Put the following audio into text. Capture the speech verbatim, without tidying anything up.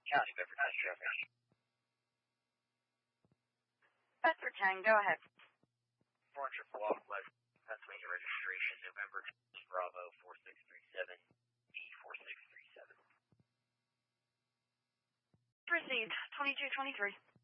County Bedford traffic. Bedford ten, go ahead. four hundred block West Pennsylvania registration, November Bravo four six three seven B four six three seven. Received, twenty-two twenty-three.